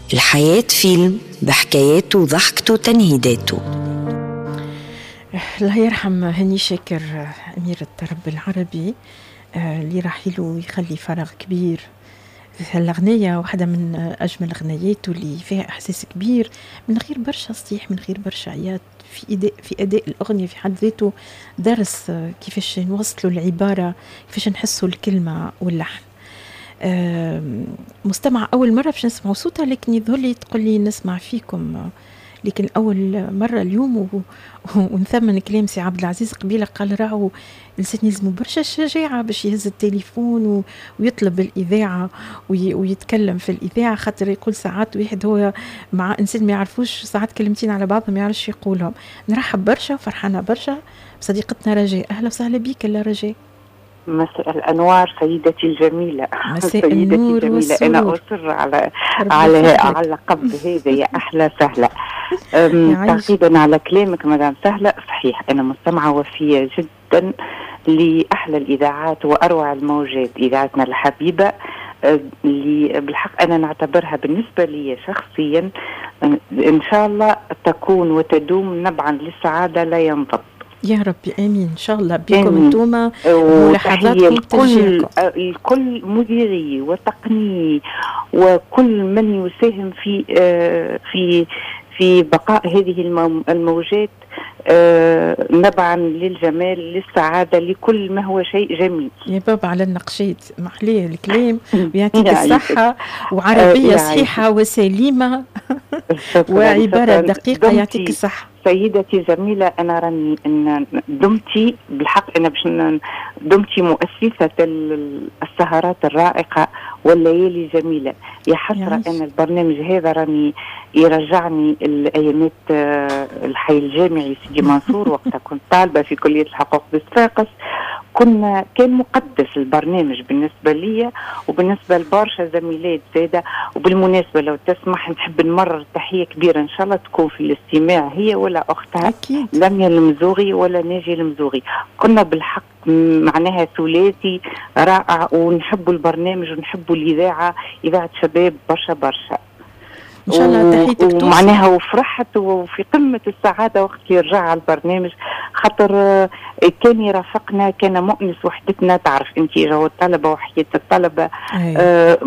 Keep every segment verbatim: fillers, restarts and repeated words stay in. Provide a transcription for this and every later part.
الحياة فيلم بحكاياته وضحكته وتنهيداته. الله يرحم هاني شاكر أمير الطرب العربي اللي راحيله يخلي فراغ كبير. الأغنية واحدة من أجمل أغنياته اللي فيها إحساس كبير من غير برشا صيح، من غير برشا عياط، في أداء في أداء الأغنية في حد ذاته درس كيفاش نوصلوا العبارة، كيفاش نحسوا الكلمة واللحن. مستمع أول مرة باش نسمعوا صوتها، لكن يظهر لي تقول لي نسمع فيكم، لكن أول مرة اليوم ونثمن كلام سي عبد العزيز قبيلة، قال راهو الإنسان يلزمو برشا شجاعة باش يهز التليفون ويطلب الإذاعة ويتكلم في الإذاعة، خاطر يقول ساعات واحد هو مع إنسان ما يعرفوش ساعات كلمتين على بعض ما يعرفش يقولهم. نرحب برشا وفرحانة برشا بصديقتنا رجاء. أهلا وسهلا بيك يا رجاء. مساء الأنوار سيدتي الجميلة. مساء النور الجميلة والسرور. أنا أصر على على على اللقب هذا يا أحلى سهلة. تعقيبا على كلامك مدام سهلة، صحيح أنا مستمعة وفية جدا لأحلى الإذاعات وأروع الموجات، إذاعتنا الحبيبة اللي بالحق أنا نعتبرها بالنسبة لي شخصيا إن شاء الله تكون وتدوم نبعا للسعادة لا ينضب. يا ربي آمين إن شاء الله. بكم انتم وملاحظاتكم الكل الكل مديري وتقني وكل من يساهم في آه في في بقاء هذه الموجات آه نبعا للجمال للسعادة لكل ما هو شيء جميل. يا بابا على النقشات محليه الكلام ويعطيك الصحة وعربية آه صحيحة وسليمة وعبارة دقيقة يعطيك الصحة. سيدتي جميلة أنا راني إن دمتي بالحق أنا باش دمتي مؤسسة السهرات الرائقة والليالي جميلة. يا حسرة أن البرنامج هذا راني يرجعني الأيامات الحي الجامعي سيدي منصور وقتها كنت طالبة في كلية الحقوق بصفاقس. كنا كان مقدس البرنامج بالنسبة لي وبالنسبة لبرشا زميلات زادة. وبالمناسبة لو تسمح نحب نمرر تحية كبيرة إن شاء الله تكون في الاستماع هي ولا أختها أكيد. لميا المزوغي ولا ناجي المزوغي. كنا بالحق معناها ثلاثي رائع ونحبوا البرنامج ونحبوا الإذاعة، إذاعة شباب برشا برشا إن شاء الله. تحياتك توصل ومعناها وفرحت وفي قمة السعادة وقت يرجع على البرنامج، خاطر كان يرافقنا كان مؤنس وحدتنا. تعرف انت جو الطلبة وحياة الطلبة آه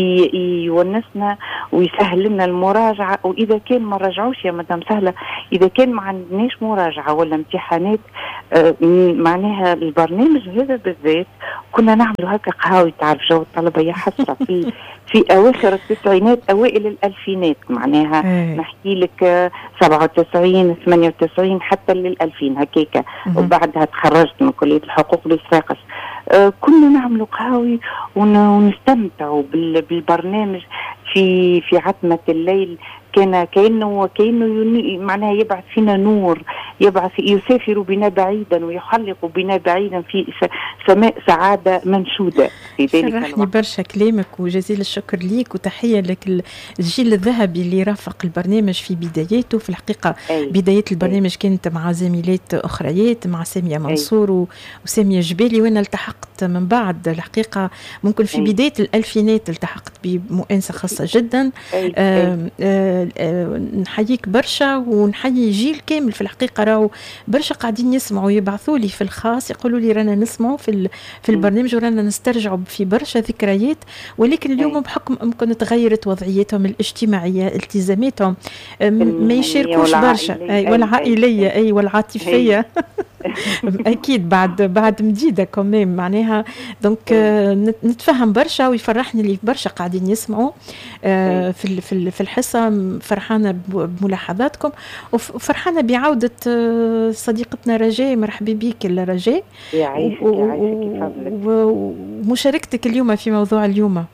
يونسنا ويسهل لنا المراجعة. وإذا كان ما رجعوش يا مدام سهلة، إذا كان ما عندناش مراجعة ولا امتحانات آه معناها البرنامج هذا بالذات كنا نعملوا هكا قهاوي. تعرف جو الطلبة يا حسرة في في أواخر التسعينات أوائل الألفينات معناها أي. نحكي لك سبعة وتسعين ثمانية وتسعين حتى للألفين هكيكا. وبعدها تخرجت من كلية الحقوق بصفاقس. آه كنا نعملوا قهاوي ونستمتعوا بالبرنامج في في عتمة الليل. كان كأنه كأنه معناها يبعث فينا نور، يبعث يسافر بنا بعيدا ويحلق بنا بعيدا في سماء سعادة منشودة في ذلك الوقت. شرحني برشا كلامك وجزيل الشكر ليك وتحية لك الجيل الذهبي اللي رافق البرنامج في بداياته. في الحقيقة أي. بداية البرنامج أي. كانت مع زميلات أخريات مع سامية منصور أي. وسامية جبالي، وأنا التحقت من بعد الحقيقة ممكن في أي. بداية الألفينات التحقت بمؤنسة خاصة جدا. أي. آه آه آه نحييك برشا ونحيي جيل كامل. في الحقيقة راهو برشا قاعدين يسمعوا يبعثوا لي في الخاص يقولوا لي رانا نسمعوا في في البرنامج ورانا نسترجعوا في برشا ذكريات، ولكن اليوم بحكم ممكن تغيرت وضعيتهم الاجتماعية التزاماتهم ما يشاركوش برشا أي والعائلية أي والعاطفية أكيد بعد بعد مديدة كمان معناها. دونك نتفهم برشا ويفرحني اللي برشا قاعدين يسمعوا في في في الحصة. فرحانة بملاحظاتكم وفرحانة بعودة صديقتنا رجاء. مرحبا بك يا رجاء. يعيشك يعيشك ومشاركتك اليوم في موضوع اليوم.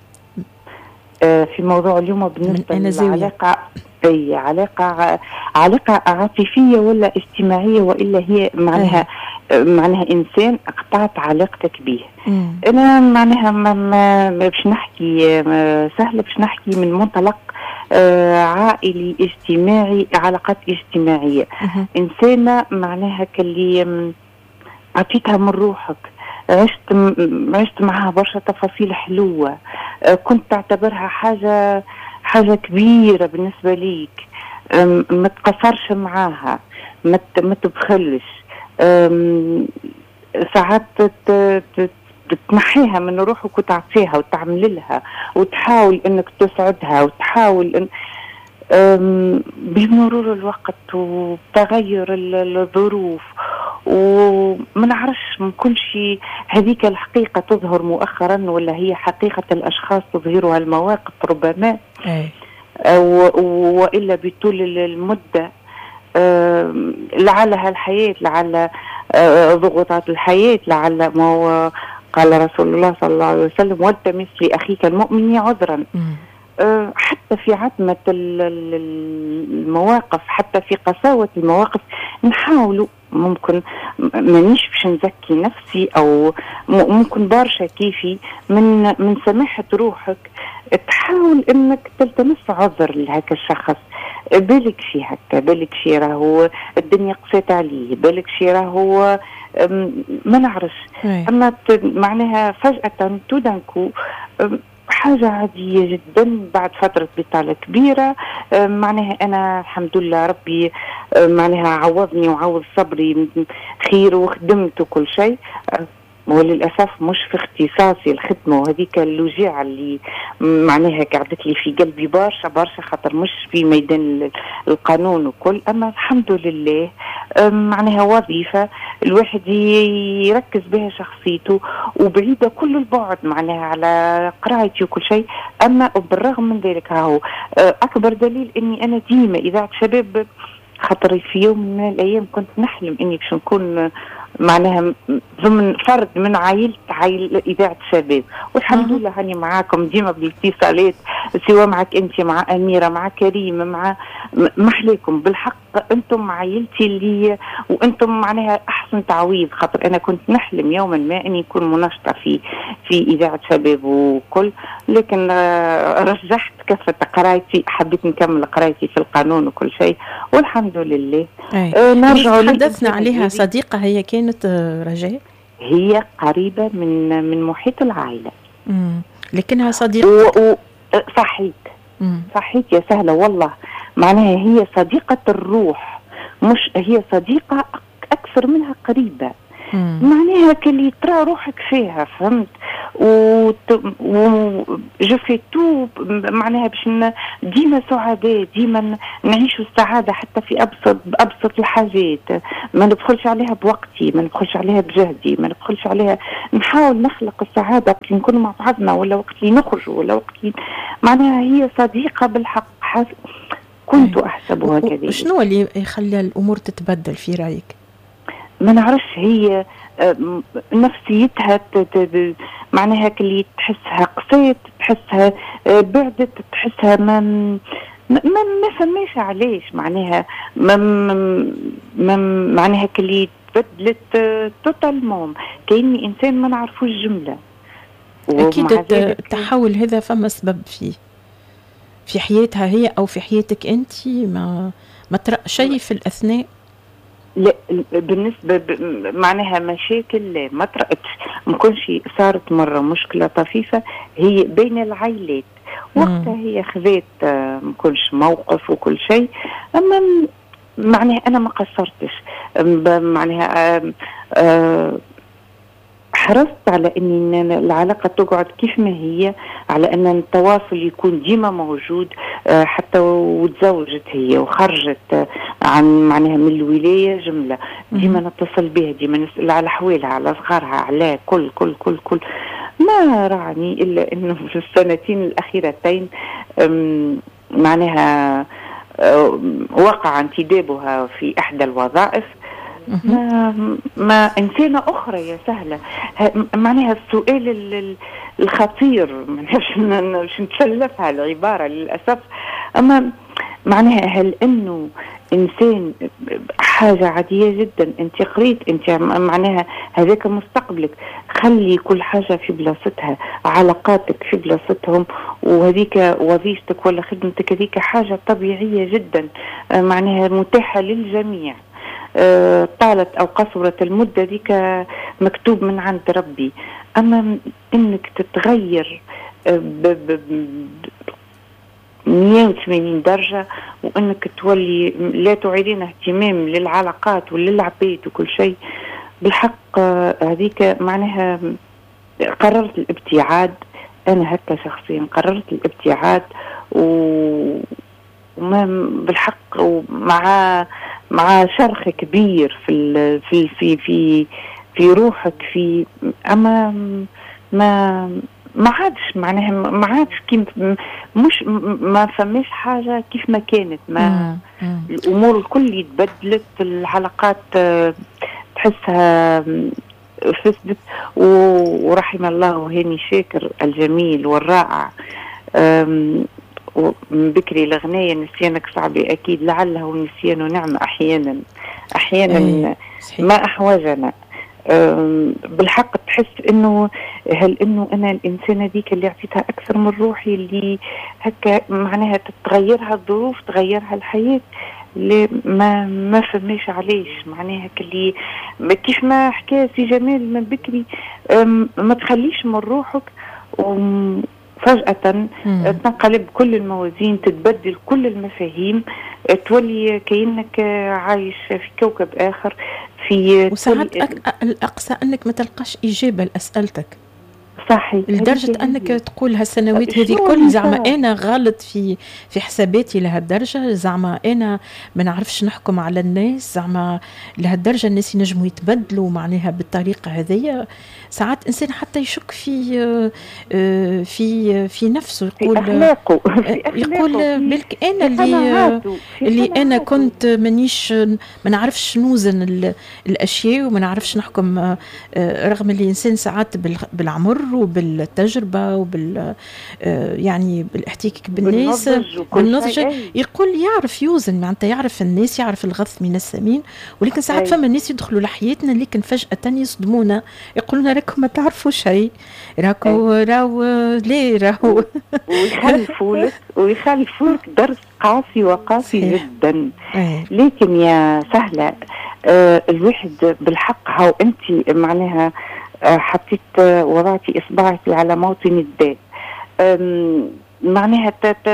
في موضوع اليوم بالنسبة للعلاقة أي علاقة علاقة عاطفية ولا اجتماعية وإلا هي معناها أه. معناها إنسان قطعت علاقتك به. مم. أنا معناها ما, ما باش نحكي سهلة باش نحكي من منطلق آه عائلي اجتماعي علاقات اجتماعية. مم. إنسانة معناها كاللي عطيتها من روحك، عشت عشت معها برشا تفاصيل حلوة، كنت تعتبرها حاجة حاجة كبيرة بالنسبة ليك، ما تقصرش معاها، ما تبخلش، ساعات تنحيها من روحك وتعطيها وتعمل لها وتحاول انك تسعدها وتحاول ان بمرور الوقت وتغير الظروف. وما نعرفش من كل شيء هذيك الحقيقة تظهر مؤخرا ولا هي حقيقة الأشخاص تظهرها المواقف ربما، وإلا بطول المدة لعلها الحياة، لعل ضغوطات الحياة، لعل ما هو قال رسول الله صلى الله عليه وسلم والتمس لأخيك المؤمن عذرا. حتى في عتمة المواقف، حتى في قساوة المواقف نحاولوا، ممكن مانيش باش نزكي نفسي او ممكن برشا كيفي من من سماحة روحك تحاول انك تلتمس عذر لهذا الشخص. بالك شي هكا، بالك شي راهو الدنيا قسيت عليه، بالك شي راهو ما نعرفش، اما معناها فجأة تودنكو حاجة عادية جدا بعد فترة بطالة كبيرة. معناها أنا الحمد لله ربي معناها عوضني وعوض صبري خير وخدمت وكل شيء، وللأسف مش في اختصاصي الخدمة، وهذيك اللوجيعة اللي معناها قعدت لي في قلبي برشا برشا، خاطر مش في ميدان القانون وكل. أما الحمد لله معناها وظيفة الواحد يركز بها شخصيته وبعيدة كل البعد معناها على قراءتي وكل شيء. أما بالرغم من ذلك هاو أكبر دليل أني أنا ديما إذاعة شباب، خاطر في يوم من الأيام كنت نحلم أني باش نكون معناها ضمن فرد من عائلة عائلة إذاعة شباب، والحمد لله هاني معاكم ديما بالاتصالات، سواء معك أنت، مع أميرة، مع كريم، مع محليكم. بالحق أنتم عائلتي اللي وأنتم معناها أحسن تعويض، خاطر أنا كنت نحلم يوما ما أني أكون منشطة في في إذاعة شباب وكل، لكن رجحت كفة قرايتي، حبيت نكمل قرايتي في القانون وكل شيء والحمد لله. آه نرجع تحدثنا عليها صديقة هي كانت رجاء، هي قريبة من من محيط العائلة. امم لكنها صديقة و... و... صحيت مم. صحيت يا سهلة والله، معناها هي صديقة الروح، مش هي صديقة أكثر منها قريبة. مم. معناها كلي ترى روحك فيها، فهمت؟ و جو في تو معناها باش ديما سعداء، ديما نعيشوا السعادة حتى في أبسط أبسط الحاجات، ما نبخلش عليها بوقتي، ما نبخلش عليها بجهدي، ما نبخلش عليها، نحاول نخلق السعادة وقت نكون مع بعضنا ولا وقت اللي نخرجوا ولا وقت اللي معناها هي صديقة بالحق. حس... كنت أحسبها كذلك. شنو اللي يخلي الأمور تتبدل في رأيك؟ ما نعرفش، هي نفسيتها معناها كلي تحسها قسيت، تحسها بعدت، تحسها ما ما ما فماش علاش، معناها ما ما معناها كلي تبدلت توتالمون، كأني إنسان ما نعرفوش الجملة. أكيد التحول هذا فما سبب فيه في حياتها هي أو في حياتك أنت، ما ما ترى شيء في الأثناء؟ لا بالنسبة ب... معناها مشاكل لا ما طرقتش، مكنش صارت مرة مشكلة طفيفة هي بين العائلات، وقتها هي خذت مكنش موقف وكل شيء. أما معناها أنا ما قصرتش، معناها حرصت على أن العلاقة تقعد كيف ما هي، على أن التواصل يكون ديما موجود. حتى وتزوجت هي وخرجت عن معناها من الولاية جملة، ديما نتصل بها، ديما نسأل على حوالها، على صغارها، على كل كل كل كل ما رعني إلا أنه في السنتين الأخيرتين معناها وقع انتدابها في إحدى الوظائف. ما, ما إنسانة أخرى يا سهلة، معناها السؤال الخطير مش نتسلفها العبارة للأسف، أما معناها هل أنه إنسان حاجة عادية جدا، أنت قريت، أنت معناها هذاك مستقبلك، خلي كل حاجة في بلاصتها، علاقاتك في بلاصتهم، وهذيك وظيفتك ولا خدمتك هذيك حاجة طبيعية جدا معناها متاحة للجميع. آه طالت أو قصرت المدة ذيك مكتوب من عند ربي. أما إنك تتغير آه ب ب مية وثمانين درجة، وأنك تولي لا تعيرين اهتمام للعلاقات وللعباد وكل شيء. بالحق هذيك معناها قررت الابتعاد. أنا هكا شخصيا قررت الابتعاد، و وما بالحق ومع مع شرخ كبير في في في في في روحك، في أما ما ما عادش معناها ما عادش كيف مش ما فماش حاجة كيف ما كانت. ما الأمور الكل يتبدلت، العلاقات تحسها فسدت. ورحم الله هاني شاكر الجميل والرائع، من بكري الأغنية نسيانك صعب أكيد، لعله نسيانه نعمة أحيانا أحيانا ما أحوجنا. بالحق تحس إنه هل إنه أنا الإنسانة ديك اللي أعطيتها أكثر من روحي، اللي هكا معناها تتغيرها الظروف تغيرها الحياة، اللي ما ما فهمش علاش معناها اللي كيف ما حكى سي جمال من بكري، ما تخليش من روحك وفجأة تنقلب كل الموازين، تتبدل كل المفاهيم، تولي كأنك عايش في كوكب آخر. في وساعات الأقصى أنك ما تلقاش إجابة لأسئلتك، صحيح، لدرجة أنك تقول هالسنوات هذه كل زعما أنا غلط في في حساباتي لهالدرجة، زعما أنا ما نعرفش نحكم على الناس، زعما لهالدرجة الناس ينجموا يتبدلوا معناها بالطريقة هذه. ساعات إنسان حتى يشك في في في نفسه، يقول في أخلاقه يقول بالك أنا اللي اللي أنا كنت مانيش ما نعرفش نوزن الأشياء وما نعرفش نحكم، رغم اللي إنسان ساعات بالعمر وبالتجربة وبال يعني بالاحتكاك بالناس بالنضج يقول يعرف يوزن، معناتها يعرف الناس، يعرف الغث من السمين. ولكن ساعات فما الناس يدخلوا لحياتنا لكن فجأة يصدمونا، يقولون راكم ما تعرفوا شيء، راكو راو ليه راهو ويخلفوا ويخلفوك درس قاسي وقاسي جدا. لكن يا سهلة آه الواحد بالحق هاو انت معناها حطيت وضعتي إصبعك على موطن الداء، معناها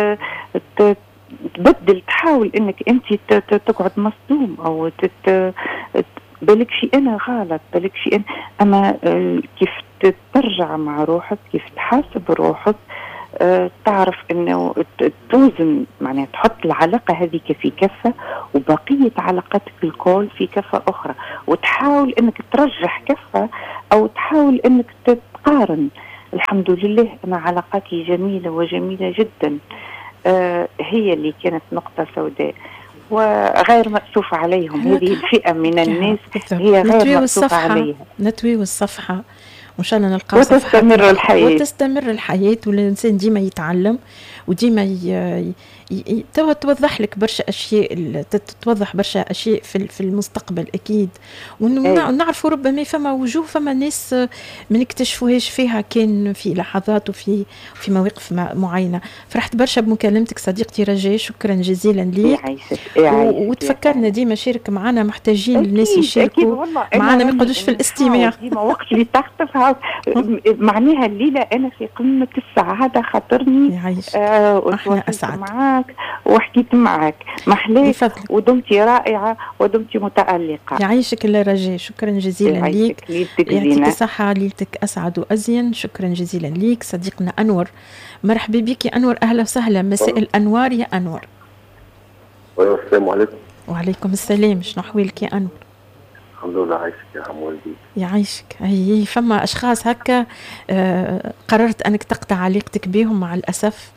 تبدل، تحاول انك انت تقعد مصدوم او بالك شيء انا غلط، بالك شيء أنا اما كيف ترجع مع روحك، كيف تحاسب روحك، تعرف انه توزن، معناها تحط العلاقة هذه في كفة وبقية علاقاتك الكل في كفة اخرى، وتحاول انك ترجح كفة او تحاول انك تقارن. الحمد لله انا علاقاتي جميلة وجميلة جدا، آه هي اللي كانت نقطة سوداء وغير مأسوف عليهم. هذه الفئة من الناس هي غير مأسوف عليها. نتوي والصفحة وإن شاء الله نلقى وتستمر الحياة وتستمر الحياة والإنسان ديما يتعلم وديما ي... ي... توضح لك برشا أشياء، تتوضح برشا أشياء في في المستقبل أكيد. ونعرفوا ربما فما وجوه، فما ناس ما نكتشفوهاش فيها كان في لحظات وفي في مواقف معينة. فرحت برشا بمكالمتك صديقتي رجاء، شكرا جزيلا ليك. وتفكرنا ديما شارك معنا، محتاجين الناس يشاركوا معنا، ما يقعدوش في الاستماع. ديما وقت اللي تخطف معناها الليلة أنا في قمة السعادة، خاطرني يعيش آه احنا أسعد معاك وحكيت معك محليك، ودمتي رائعة ودمتي متألقة. يعيشك الله رجاء، شكرا جزيلا ليك، يعطيك الصحة، ليلتك أسعد وأزين. شكرا جزيلا ليك صديقنا أنور. مرحبا بك يا أنور، أهلا وسهلا، مساء الأنوار يا أنور. السلام عليكم. وعليكم السلام، شنو أحوالك يا أنور؟ الحمد لله، عايشك يا عم والدي. يعيشك. هي فما أشخاص هكا آه قررت أنك تقطع علاقتك بهم مع الأسف؟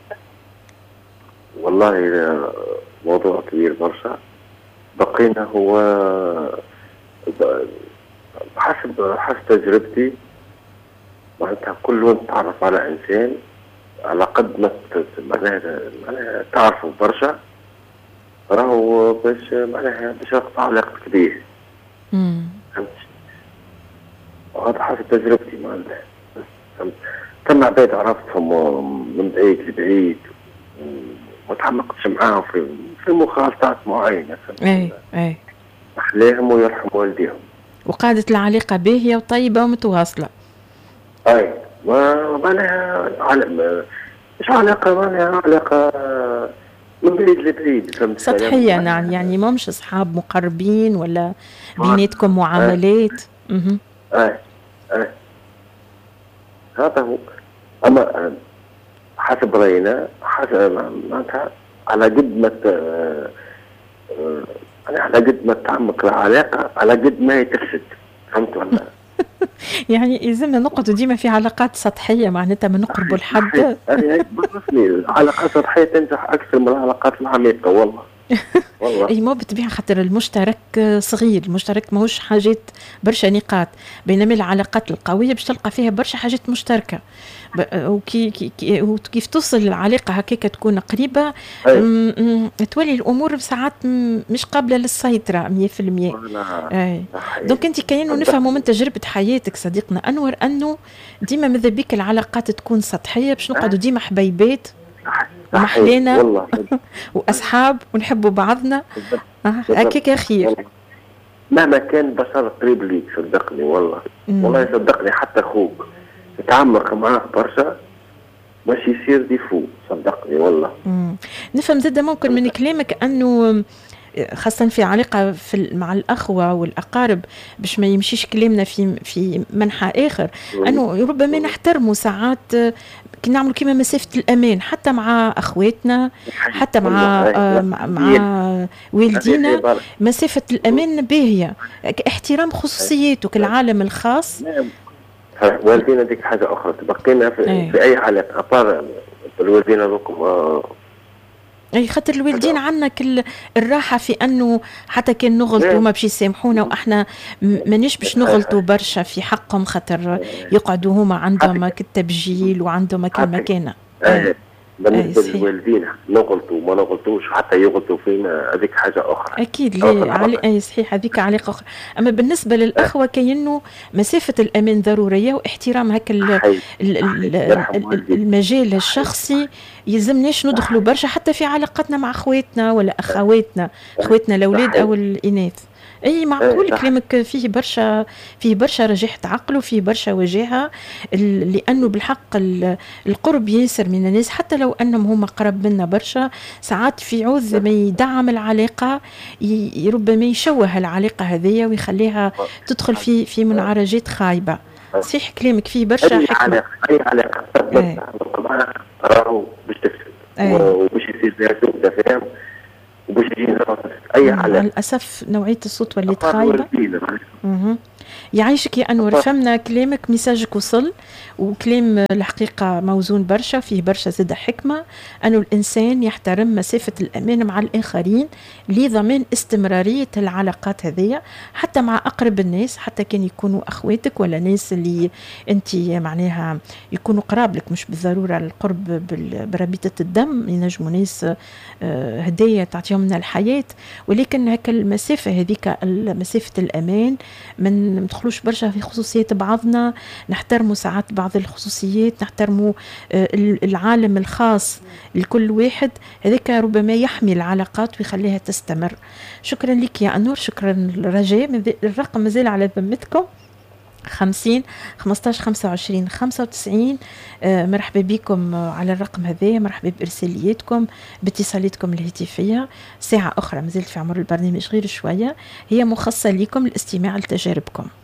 والله موضوع كبير برشا. بقينا هو حسب حسب تجربتي، معناتها كل وقت تعرف على إنسان على قد ما معناها معناها تعرفوا برشا، راهو باش معناها باش تقطع علاقتك بيه. امم فهمت؟ وهذا حسب تجربتي معناتها. فهمت؟ ثم عباد عرفتهم من بعيد لبعيد وما تعمقتش معاهم في في مخالطات معينة. اي اي أحلاهم ويرحم والديهم، وقعدت العلاقة باهية وطيبة ومتواصلة. اي ما معناها مش علاقة معناها علاقة من بعيد لبعيد، فهمت؟ سطحية نعم، يعني مش أصحاب مقربين ولا بيناتكم معاملات. اها اه اه هذا هو. أما حسب رأينا، حسب معناتها على قد ما يعني على قد ما تعمق العلاقة على قد ما هي تفسد، فهمت ولا؟ يعني يلزمنا نقعدوا ديما في علاقات سطحية معناتها ما نقربوا لحد. يعني بالرسمي العلاقات السطحية تنجح أكثر من العلاقات العميقة والله. والله اي، ما بالطبيعه خاطر المشترك صغير، المشترك ماهوش حاجات برشا نقاط، بينما العلاقات القويه باش تلقى فيها برشا حاجات مشتركه، وكي كي كيف توصل العلاقه هكاك تكون قريبه تولي الامور ساعات مش قابله للسيطره مية في المية. اي دونك انت كاينو نفهموا من تجربه حياتك صديقنا انور انه ديما ماذا بيك العلاقات تكون سطحيه باش نقعدوا ديما حبيبات ومحلينا واصحاب ونحبوا بعضنا هكاك خير. مهما كان بشر قريب ليك صدقني والله. مم. والله صدقني حتى اخوك تتعمق معاه برشا باش يصير ديفو صدقني والله. مم. نفهم زاد ممكن من كلامك انه خاصة في علاقة في مع الأخوة والأقارب باش ما يمشيش كلامنا في في منحى آخر، أنه ربما نحترموا ساعات كي نعملوا كيما مسافة الأمان حتى مع أخواتنا، حتى مع آه مع, مع والدينا، مسافة الأمان باهية، احترام خصوصياتك العالم الخاص. والدينا ديك حاجة أخرى تبقينا في, أي. في أي علاقة أبار الوالدين هذوكم آه اي خاطر الوالدين عندنا كل الراحه في انه حتى كان نغلطوا ما باش يسامحونا، واحنا مانيش باش نغلطوا برشا في حقهم خاطر يقعدوا هما عندهم التبجيل وعندهم المكانه. بالنسبه للوالدين نغلطوا ما نغلطوش حتى يغلطوا فينا هذيك حاجه اخرى اكيد. ليه علي... اي صحيح هذيك علاقه اخرى. اما بالنسبه للاخوه كاينه مسافه الامان ضروريه واحترام هكا ال... ال... ال... المجال الشخصي، يلزمناش ندخلوا برشا حتى في علاقتنا مع اخواتنا ولا اخواتنا اخواتنا الاولاد او الاناث. اي معقول كلامك فيه برشا فيه برشا رجاحة عقل وفيه برشا وجاهة، لانه بالحق القرب ياسر من الناس حتى لو انهم هم قرب منا برشا، ساعات في عوز ما يدعم العلاقة ربما يشوه العلاقة هذه ويخليها تدخل في في منعرجات خايبة. صحيح كلامك فيه برشا حكمة. اي علاقة راهو باش تفسد وباش يصير فيها سوء تفاهم وباش يجينا اي علاقة. للاسف نوعية الصوت ولات خايبة. يعيشك يا أنور، فهمنا كلامك، ميساجك وصل، وكلام الحقيقة موزون برشا، فيه برشا زادة حكمة، أنه الإنسان يحترم مسافة الأمان مع الآخرين لضمان استمرارية العلاقات هذه حتى مع أقرب الناس، حتى كان يكونوا أخواتك ولا ناس اللي أنت معناها يكونوا قراب لك، مش بالضرورة القرب بربيطة الدم، ينجموا ناس هدايا تعطيهم من الحياة، ولكن هكا المسافة هذيك مسافة الأمان، من ندخلوش برشا في خصوصيات بعضنا، نحترموا ساعات بعض الخصوصيات، نحترموا العالم الخاص لكل واحد، هذاك ربما يحمي العلاقات ويخليها تستمر. شكرا لك يا أنور، شكرا رجاء. الرقم مازال على ذمتكم خمسين خمسطاش خمسة وعشرين خمسة وتسعين. آه مرحبا بكم على الرقم هذا، مرحبا بإرسالياتكم باتصالاتكم الهاتفية. ساعة أخرى مازالت في عمر البرنامج غير شوية، هي مخصصة لكم الاستماع لتجاربكم.